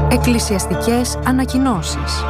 Εκκλησιαστικές ανακοινώσεις.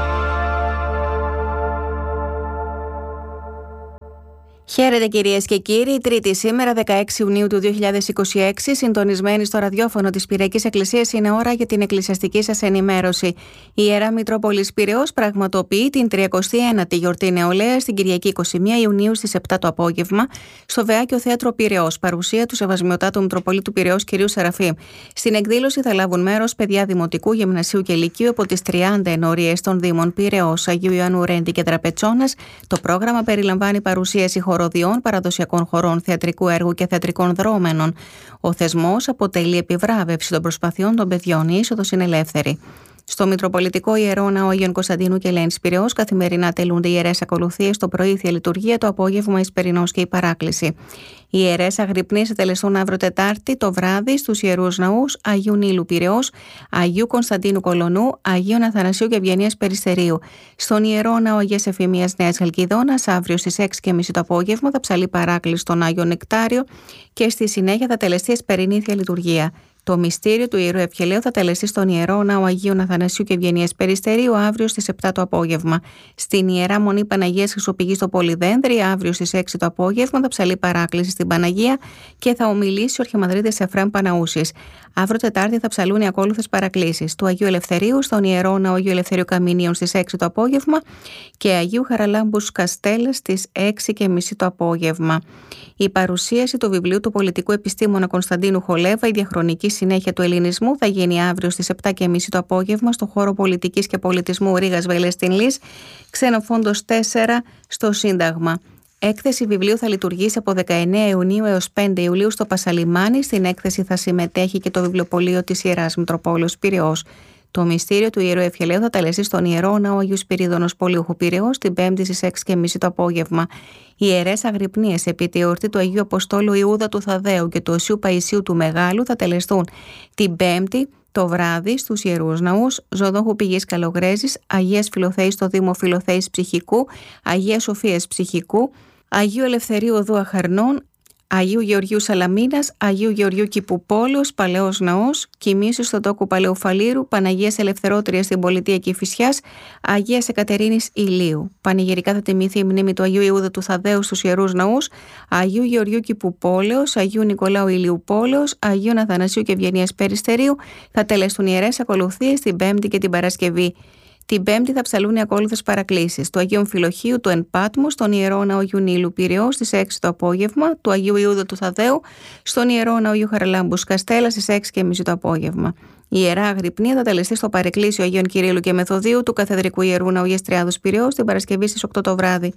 Χαίρετε κυρίες και κύριοι, Τρίτη σήμερα 16 Ιουνίου του 2026, συντονισμένοι στο ραδιόφωνο της Πυριακής Εκκλησίας, είναι ώρα για την εκκλησιαστική σας ενημέρωση. Η Ιερά Μητρόπολης Πειραιώς πραγματοποιεί την 39η γιορτή νεολαίας την Κυριακή 21 Ιουνίου στις 7 το απόγευμα στο Βεάκιο Θέατρο Πειραιώς, παρουσία του Σεβασμιωτάτου Μητροπολίτου Πειραιώς κ. Σεραφείμ. Στην εκδήλωση θα λάβουν μέρος παιδιά δημοτικού, γυμνασίου και λυκείου από τις 30 ενορίες των Δήμων Πειραιώς, Αγίου Ιωάννου Ρέντη και Τραπετσόνας. Το πρόγραμμα περιλαμβάνει παρουσίαση χοροδιών, παραδοσιακών χορών, θεατρικού έργου και θεατρικών δρόμενων. Ο θεσμός αποτελεί επιβράβευση των προσπαθειών των παιδιών. Η είσοδος είναι ελεύθερη. Στο Μητροπολιτικό Ιερό Ναό Αγίων Κωνσταντίνου και Ελένης Πειραιώς καθημερινά τελούνται ιερές ακολουθίες, το πρωί Θεία Λειτουργία, το απόγευμα Ισπερινός και η Παράκληση. Οι ιερές αγρυπνίες θα τελεστούν αύριο Τετάρτη το βράδυ στους Ιερούς Ναούς Αγίου Νείλου Πειραιώς, Αγίου Κωνσταντίνου Κολονού, Αγίων Αθανασίου και Ευγενίας Περιστερίου. Στον Ιερό Ναό Αγίας Εφημίας Νέας Χαλκιδόνας, αύριο στις 6:30 το απόγευμα θα ψαλεί Παράκληση στον Άγιο Νεκτάριο και στη συνέχεια θα τελεστεί Εσπερινή Θεία Λειτουργία. Το μυστήριο του Ιερού Ευχελαίου θα τελεστεί στον Ιερό Ναό Αγίων Αθανασίου και Ευγενίας Περιστερίου αύριο στις 7 το απόγευμα. Στην Ιερά Μονή Παναγίας Χρυσοπηγής στο Πολυδένδρη, αύριο στις 6 το απόγευμα θα ψαλεί Παράκληση στην Παναγία και θα ομιλήσει ο Αρχιμανδρίτης Εφραίμ Παναούσης. Αύριο Τετάρτη θα ψαλούν οι ακόλουθες παρακλήσεις του Αγίου Ελευθερίου στον Ιερό Ναό Αγίου Ελευθερίου Καμινίων στις 6 το απόγευμα και Αγίου Χαραλάμπου Καστέλα στις 6:30 το απόγευμα. Η παρουσίαση του βιβλίου του πολιτικού επιστήμονα Κωνσταντίνου Χολέβα, η διαχρονική συνέχεια του Ελληνισμού, θα γίνει αύριο στις 7:30 το απόγευμα στο χώρο Πολιτικής και Πολιτισμού Ρήγας Βελεστίν Λύς, Ξενοφόντος 4 στο Σύνταγμα. Έκθεση βιβλίου θα λειτουργήσει από 19 Ιουνίου έως 5 Ιουλίου στο Πασαλιμάνι. Στην έκθεση θα συμμετέχει και το βιβλιοπωλείο της Ιεράς Μητροπόλεως Πειραιώς. Το μυστήριο του Ιερού Ευχελαίου θα τελεστεί στον Ιερό Ναό Αγίου Σπυρίδωνος Πολύουχου Πειραιώς την 5η στις 6:30 το απόγευμα. Οι ιερές αγρυπνίες επί τη εορτή του Αγίου Αποστόλου Ιούδα του Θαδαίου και του Οσίου Παϊσίου του Μεγάλου θα τελεστούν την 5η το βράδυ στους Ιερούς Ναούς Ζωδόχου Πηγής Καλογρέζης, Αγίας Φιλοθέης στο Δήμο Φιλοθέης Ψυχικού, Αγίας Σοφίας Ψυχικού, Αγίου Ελευθερίου Οδού Αχαρνών, Αγίου Γεωργίου Σαλαμίνας, Αγίου Γεωργίου Κηπουπόλεως, Παλαιός Ναός, Κοιμήσεως στον τόκο Παλαιοφαλήρου, Παναγίας Ελευθερότριας στην πολιτεία Κηφισιάς, Αγίας Εκατερίνης Ηλίου. Πανηγυρικά θα τιμηθεί η μνήμη του Αγίου Ιούδα του Θαδαίου στους Ιερούς Ναούς, Αγίου Γεωργίου Κηπουπόλεως, Αγίου Νικολάου Ηλιουπόλεως, Αγίου Αθανασίου και Ευγενίας Περιστερίου. Θα τελεστούν ιερές ακολουθίες την Πέμπτη και την Παρασκευή. Την Πέμπτη θα ψαλούν οι ακόλουθες παρακλήσεις του Αγίου Φιλοχίου του Εν Πάτμου στον Ιερό Ναό Αγίου Νείλου Πειραιώς στις 6 το απόγευμα, του Αγίου Ιούδα του Θαδαίου στον Ιερό Ναό Αγίου Χαραλάμπου Καστέλα στις 6:30 το απόγευμα. Η Ιερά Αγρυπνία θα τελεστεί στο παρεκκλήσιο Αγίων Κυρίλλου και Μεθοδίου του Καθεδρικού Ιερού Ναού Αγίας Τριάδος Πειραιώς την Παρασκευή στις 8 το βράδυ.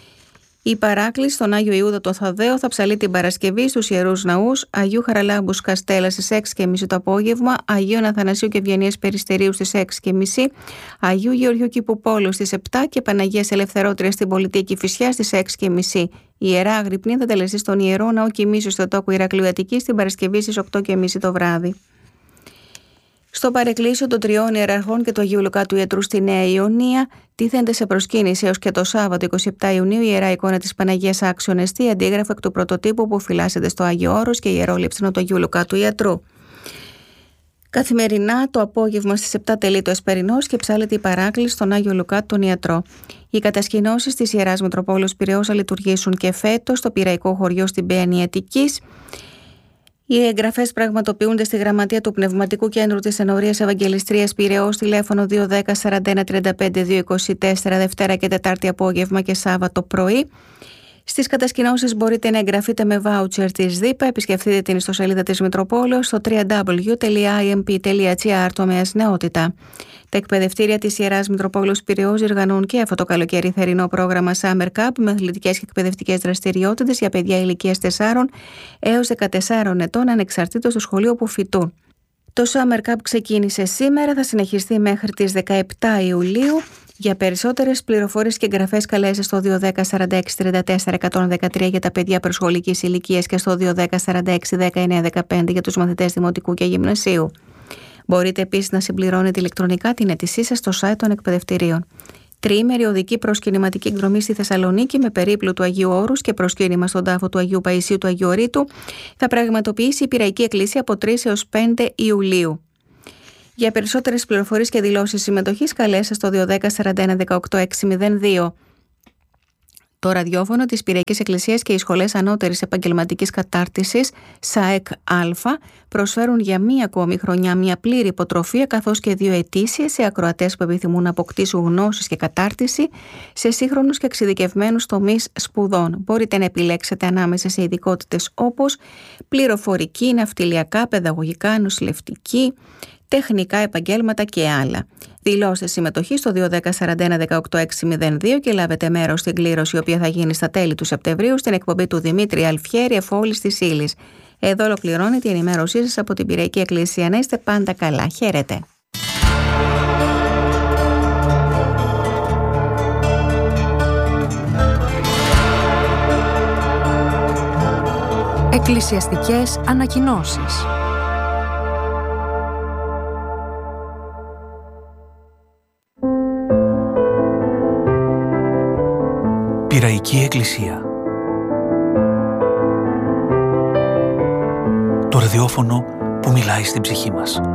Η παράκληση στον Άγιο Ιούδα το Θαδαίο θα ψαλεί την Παρασκευή στους Ιερούς Ναούς Αγίου Χαραλάμπου Καστέλα στις 6:30 το απόγευμα, Αγίων Αθανασίου και Ευγενίας Περιστερίου στις 6:30, Αγίου Γεωργίου Κηπουπόλεως στις 7 και Παναγίας Ελευθερότριας στην πολιτεία Κηφισιάς στις 6:30. Η Ιερά Αγρυπνία θα τελεστεί στον Ιερό Ναό Κοιμήσεως στο τόκο Ηρακλείου Αττικής την Παρασκευή στις 8:30 το βράδυ. Στο παρεκκλήσιο των τριών ιεραρχών και του Αγίου Λουκά του Ιατρού στη Νέα Ιωνία τίθενται σε προσκύνηση έως και το Σάββατο 27 Ιουνίου η Ιερά Εικόνα της Παναγίας Άξιον Εστί, αντίγραφο εκ του πρωτοτύπου που φυλάσσεται στο Άγιο Όρος και ιερό λείψανο του Αγίου Λουκά του Ιατρού. Καθημερινά το απόγευμα στις 7 τελεί το Εσπερινός και ψάλεται η παράκληση στον Άγιο Λουκά τον Ιατρό. Οι κατασκηνώσεις της Ιεράς Μητροπόλεως Πειραιώς θα λειτουργήσουν και φέτος στο Πειραϊκό Χωριό στην Πέανη Αττικής. Οι εγγραφές πραγματοποιούνται στη Γραμματεία του Πνευματικού Κέντρου της Ενορίας Ευαγγελιστρίας Πειραιώς, τηλέφωνο 210 41 35 224, Δευτέρα και Τετάρτη απόγευμα και Σάββατο πρωί. Στις κατασκηνώσεις μπορείτε να εγγραφείτε με βάουτσερ της ΔΥΠΑ. Επισκεφτείτε την ιστοσελίδα της Μητροπόλεως στο www.imp.gr τομέας νεότητα. Τα εκπαιδευτήρια της Ιεράς Μητροπόλεως Πειραιώς διοργανώνουν και αυτό το καλοκαίρι θερινό πρόγραμμα Summer Cup με αθλητικές και εκπαιδευτικές δραστηριότητες για παιδιά ηλικίας 4 έως 14 ετών ανεξαρτήτως του σχολείου που φοιτούν. Το Summer Cup ξεκίνησε σήμερα, θα συνεχιστεί μέχρι τις 17 Ιουλίου. Για περισσότερες πληροφορίες και εγγραφές καλέστε στο 210 46 34 113 για τα παιδιά προσχολικής ηλικίας και στο 210 46 19 15 για τους μαθητές δημοτικού και γυμνασίου. Μπορείτε επίσης να συμπληρώνετε ηλεκτρονικά την αίτησή σας στο site των εκπαιδευτηρίων. Τριήμερη οδική προσκυνηματική εκδρομή στη Θεσσαλονίκη με περίπλου του Αγίου Όρους και προσκύνημα στον τάφο του Αγίου Παϊσίου του Αγίου Ρήτου θα πραγματοποιήσει η Πειραϊκή Εκκλησία από 3 έως 5 Ιουλίου. Για περισσότερες πληροφορίες και δηλώσεις συμμετοχής καλέστε στο 210 41 18 602. Το ραδιόφωνο της Πυριακής Εκκλησίας και οι σχολές ανώτερης επαγγελματικής κατάρτισης ΣΑΕΚ Α προσφέρουν για μία ακόμη χρονιά μια πλήρη υποτροφία καθώς και 2 ετήσιες σε ακροατές που επιθυμούν να αποκτήσουν γνώσεις και κατάρτιση σε σύγχρονους και εξειδικευμένους τομείς σπουδών. Μπορείτε να επιλέξετε ανάμεσα σε ειδικότητες όπως πληροφορική, ναυτιλιακά, παιδαγωγικά, νοσηλευτική, τεχνικά επαγγέλματα και άλλα. Δηλώστε συμμετοχή στο 210 41 18 602 και λάβετε μέρος στην κλήρωση, η οποία θα γίνει στα τέλη του Σεπτεμβρίου στην εκπομπή του Δημήτρη Αλφιέρη Εφόλης της Ύλης. Εδώ ολοκληρώνεται η ενημέρωσή σας από την Πυριακή Εκκλησία. Να είστε πάντα καλά. Χαίρετε. Εκκλησιαστικές ανακοινώσεις. Πυραϊκή Εκκλησία. Το ραδιόφωνο που μιλάει στην ψυχή μας.